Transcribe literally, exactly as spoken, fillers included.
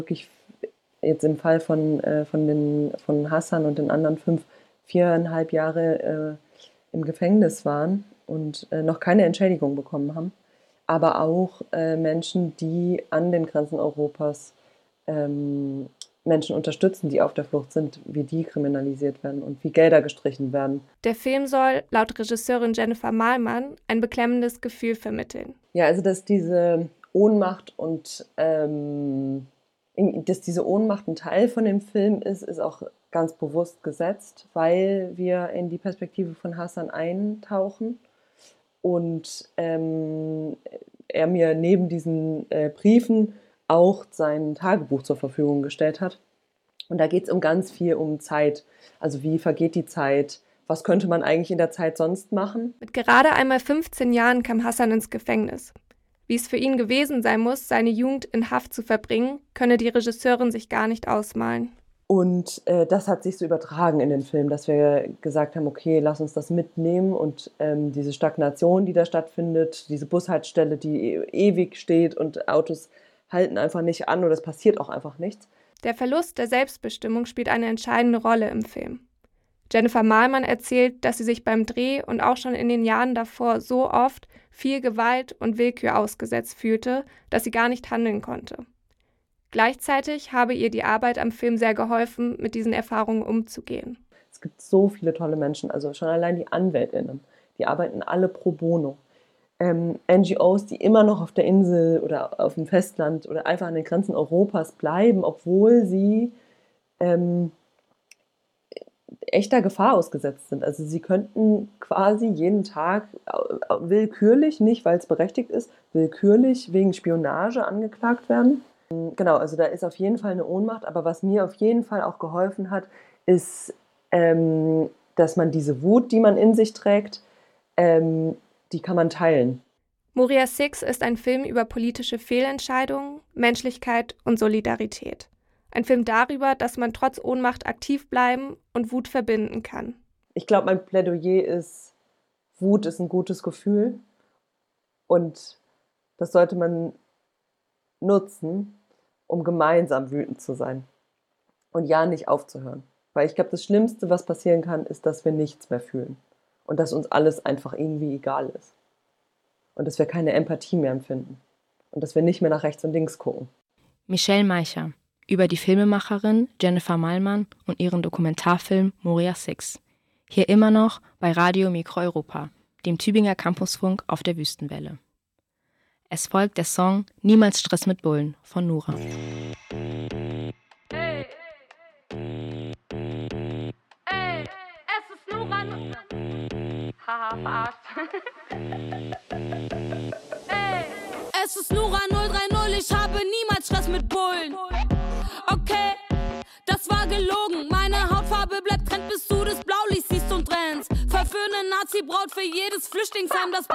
wirklich jetzt im Fall von, äh, von, den, von Hasan und den anderen fünf, viereinhalb Jahre äh, im Gefängnis waren und äh, noch keine Entschädigung bekommen haben. Aber auch äh, Menschen, die an den Grenzen Europas ähm, Menschen unterstützen, die auf der Flucht sind, wie die kriminalisiert werden und wie Gelder gestrichen werden. Der Film soll, laut Regisseurin Jennifer Mahlmann, ein beklemmendes Gefühl vermitteln. Ja, also dass diese Ohnmacht und ähm, dass diese Ohnmacht ein Teil von dem Film ist, ist auch ganz bewusst gesetzt, weil wir in die Perspektive von Hasan eintauchen und ähm, er mir neben diesen äh, Briefen auch sein Tagebuch zur Verfügung gestellt hat. Und da geht es um ganz viel um Zeit. Also wie vergeht die Zeit? Was könnte man eigentlich in der Zeit sonst machen? Mit gerade einmal fünfzehn Jahren kam Hasan ins Gefängnis. Wie es für ihn gewesen sein muss, seine Jugend in Haft zu verbringen, könne die Regisseurin sich gar nicht ausmalen. Und äh, das hat sich so übertragen in den Film, dass wir gesagt haben, okay, lass uns das mitnehmen und ähm, diese Stagnation, die da stattfindet, diese Bushaltestelle, die e- ewig steht und Autos halten einfach nicht an oder es passiert auch einfach nichts. Der Verlust der Selbstbestimmung spielt eine entscheidende Rolle im Film. Jennifer Mahlmann erzählt, dass sie sich beim Dreh und auch schon in den Jahren davor so oft viel Gewalt und Willkür ausgesetzt fühlte, dass sie gar nicht handeln konnte. Gleichzeitig habe ihr die Arbeit am Film sehr geholfen, mit diesen Erfahrungen umzugehen. Es gibt so viele tolle Menschen, also schon allein die AnwältInnen, die arbeiten alle pro bono. Ähm, N G Os, die immer noch auf der Insel oder auf dem Festland oder einfach an den Grenzen Europas bleiben, obwohl sie ähm, echter Gefahr ausgesetzt sind. Also sie könnten quasi jeden Tag willkürlich, nicht weil es berechtigt ist, willkürlich wegen Spionage angeklagt werden. Genau, also da ist auf jeden Fall eine Ohnmacht, aber was mir auf jeden Fall auch geholfen hat, ist, ähm, dass man diese Wut, die man in sich trägt, ähm, die kann man teilen. Moria Six ist ein Film über politische Fehlentscheidungen, Menschlichkeit und Solidarität. Ein Film darüber, dass man trotz Ohnmacht aktiv bleiben und Wut verbinden kann. Ich glaube, mein Plädoyer ist, Wut ist ein gutes Gefühl und das sollte man nutzen, um gemeinsam wütend zu sein und ja nicht aufzuhören. Weil ich glaube, das Schlimmste, was passieren kann, ist, dass wir nichts mehr fühlen und dass uns alles einfach irgendwie egal ist und dass wir keine Empathie mehr empfinden und dass wir nicht mehr nach rechts und links gucken. Michelle Meicher über die Filmemacherin Jennifer Mahlmann und ihren Dokumentarfilm Moria Six. Hier immer noch bei Radio Mikro Europa, dem Tübinger Campusfunk auf der Wüstenwelle. Es folgt der Song Niemals Stress mit Bullen von Nura. Ey, ey, es ist Nura. Haha, verarscht. Ey, es ist Nura null drei null, ich habe niemals Stress mit Bullen. Okay, das war gelogen. Meine Hautfarbe bleibt Trend, bis du das Blaulicht siehst und trennst. Verführende Nazi-Braut für jedes Flüchtlingsheim, das